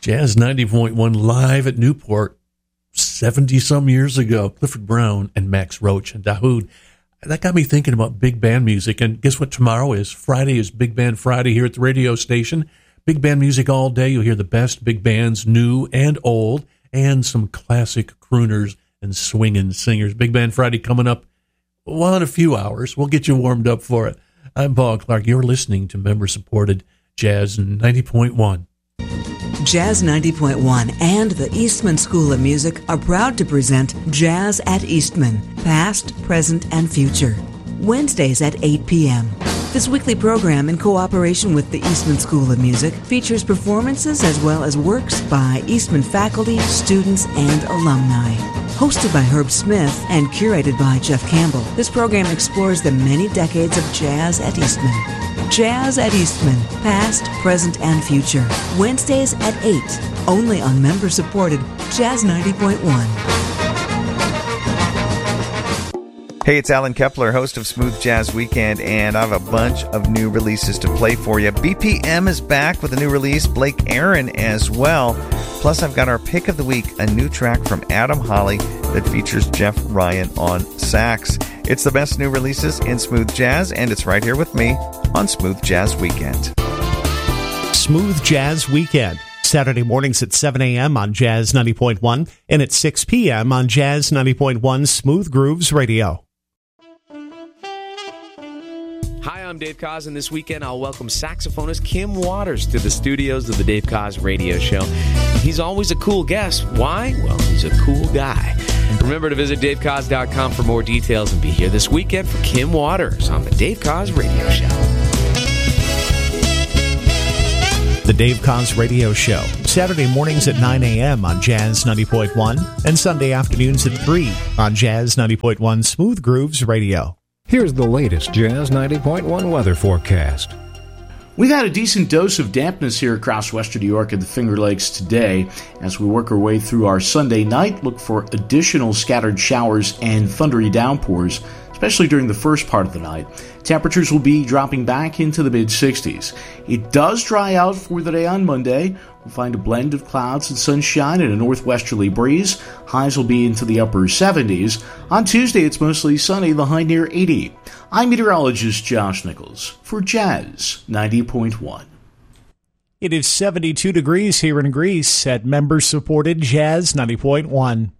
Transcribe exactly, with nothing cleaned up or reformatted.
Jazz ninety point one live at Newport seventy-some years ago. Clifford Brown and Max Roach and Dahoud. That got me thinking about big band music. And guess what tomorrow is? Friday is Big Band Friday here at the radio station. Big band music all day. You'll hear the best big bands, new and old, and some classic crooners and swinging singers. Big Band Friday coming up, well, in a few hours. We'll get you warmed up for it. I'm Paul Clark. You're listening to member-supported Jazz ninety point one. Jazz ninety point one and the Eastman School of Music are proud to present Jazz at Eastman, past, present, and future. Wednesdays at eight p.m. This weekly program, in cooperation with the Eastman School of Music, features performances as well as works by Eastman faculty, students, and alumni. Hosted by Herb Smith and curated by Jeff Campbell, this program explores the many decades of jazz at Eastman. Jazz at Eastman, past, present, and future. Wednesdays at eight, only on member-supported Jazz ninety point one. Hey, it's Alan Kepler, host of Smooth Jazz Weekend, and I have a bunch of new releases to play for you. B P M is back with a new release, Blake Aaron as well. Plus, I've got our pick of the week, a new track from Adam Holly that features Jeff Ryan on sax. It's the best new releases in smooth jazz, and it's right here with me on Smooth Jazz Weekend. Smooth Jazz Weekend, Saturday mornings at seven a.m. on Jazz ninety point one and at six p.m. on Jazz ninety point one Smooth Grooves Radio. Hi, I'm Dave Koz, and this weekend I'll welcome saxophonist Kim Waters to the studios of the Dave Koz Radio Show. He's always a cool guest. Why? Well, he's a cool guy. Remember to visit dave koz dot com for more details and be here this weekend for Kim Waters on the Dave Koz Radio Show. The Dave Koz Radio Show, Saturday mornings at nine a.m. on Jazz ninety point one and Sunday afternoons at three on Jazz ninety point one Smooth Grooves Radio. Here's the latest Jazz ninety point one weather forecast. We've had a decent dose of dampness here across western New York and the Finger Lakes today. As we work our way through our Sunday night, look for additional scattered showers and thundery downpours, especially during the first part of the night. Temperatures will be dropping back into the mid-sixties. It does dry out for the day on Monday. We'll find a blend of clouds and sunshine and a northwesterly breeze. Highs will be into the upper seventies. On Tuesday, it's mostly sunny, the high near eighty. I'm meteorologist Josh Nichols for Jazz ninety point one. It is seventy-two degrees here in Greece at member-supported Jazz ninety point one.